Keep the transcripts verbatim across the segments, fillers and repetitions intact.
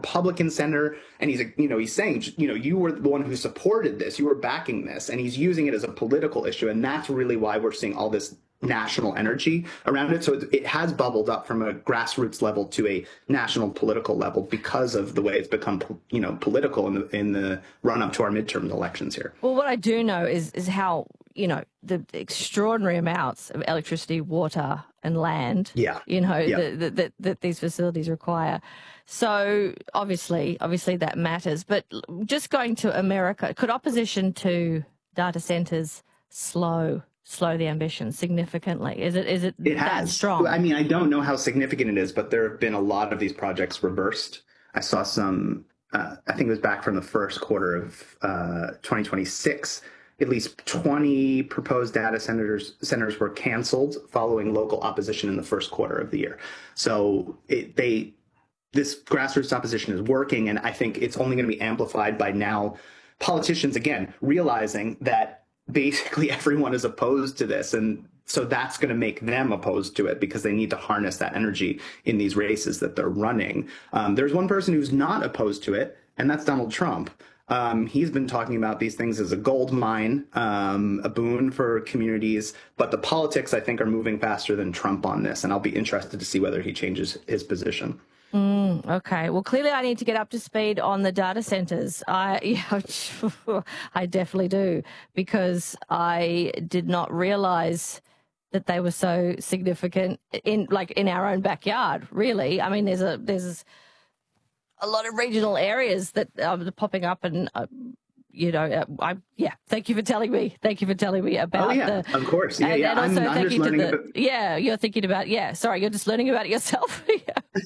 Republican senator, and he's, you know, he's saying, you know, you were the one who supported this, you were backing this, and he's using it as a political issue, and that's really why we're seeing all this national energy around it. So it, it has bubbled up from a grassroots level to a national political level because of the way it's become, you know, political in the in the run up to our midterm elections here. Well, what I do know is is how, you know, the extraordinary amounts of electricity, water, and land, yeah, you know, yeah. that the, the, the, these facilities require. So obviously, obviously that matters. But just going to America, could opposition to data centers slow? slow the ambition significantly? Is it is it, it that has. strong? I mean, I don't know how significant it is, but there have been a lot of these projects reversed. I saw some, uh, I think it was back from the first quarter of uh, twenty twenty-six, at least twenty proposed data centers centers were canceled following local opposition in the first quarter of the year. So it, they this grassroots opposition is working, and I think it's only going to be amplified by now politicians, again, realizing that basically everyone is opposed to this, and so that's going to make them opposed to it because they need to harness that energy in these races that they're running. Um, there's one person who's not opposed to it, and that's Donald Trump. Um, he's been talking about these things as a gold mine, um, a boon for communities, but the politics, I think, are moving faster than Trump on this, and I'll be interested to see whether he changes his position. Mm, okay. Well, clearly I need to get up to speed on the data centers. I, yeah, I definitely do, because I did not realize that they were so significant in, like, in our own backyard. Really, I mean, there's a there's a lot of regional areas that are popping up, and uh, you know, uh, I yeah. Thank you for telling me. Thank you for telling me about. Oh yeah, the, of course. Yeah, and, yeah. And also, I'm, I'm thank just you to learning the, about... Yeah, you're thinking about. Yeah, sorry, you're just learning about it yourself. yeah.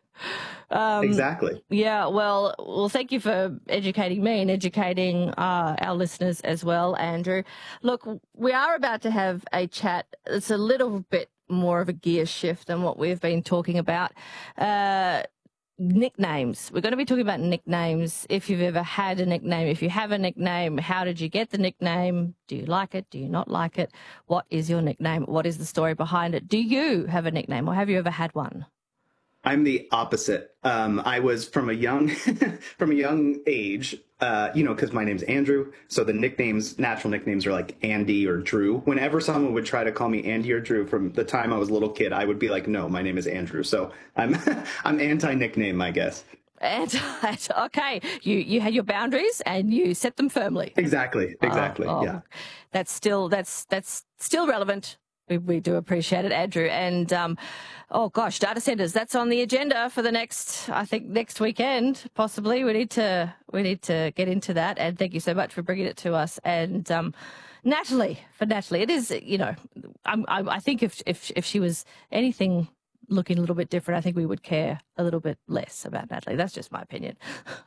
Um, exactly. Yeah, well, well, thank you for educating me and educating uh, our listeners as well, Andrew. Look, we are about to have a chat. It's a little bit more of a gear shift than what we've been talking about. Uh, nicknames. We're going to be talking about nicknames. If you've ever had a nickname, if you have a nickname, how did you get the nickname? Do you like it? Do you not like it? What is your nickname? What is the story behind it? Do you have a nickname, or have you ever had one? I'm the opposite. Um, I was from a young, from a young age, uh, you know, because my name's Andrew. So the nicknames, natural nicknames, are like Andy or Drew. Whenever someone would try to call me Andy or Drew from the time I was a little kid, I would be like, no, my name is Andrew. So I'm, I'm anti-nickname, I guess. And okay, you you had your boundaries and you set them firmly. Exactly. Exactly. Oh, oh, yeah. That's still that's that's still relevant. We, we do appreciate it, Andrew. And, um, oh, gosh, data centers, that's on the agenda for the next, I think, next weekend, possibly. We need to we need to get into that. And thank you so much for bringing it to us. And um, Natalie, for Natalie, it is, you know, I'm, I, I think if, if, if she was anything looking a little bit different, I think we would care a little bit less about Natalie. That's just my opinion.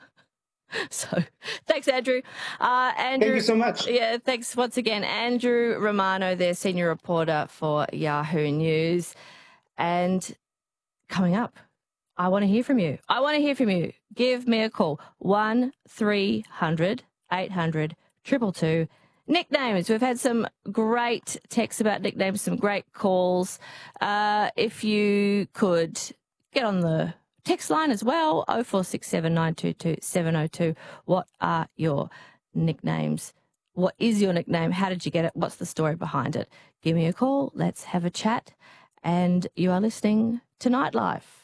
So thanks, Andrew. Uh, Andrew. Thank you so much. Yeah, thanks once again. Andrew Romano, their senior reporter for Yahoo News. And coming up, I want to hear from you. I want to hear from you. Give me a call. one three hundred eight hundred two two two. Nicknames. We've had some great texts about nicknames, some great calls. Uh, if you could get on the text line as well, oh four six seven nine two two seven oh two. What are your nicknames? What is your nickname? How did you get it? What's the story behind it? Give me a call. Let's have a chat. And you are listening to Nightlife.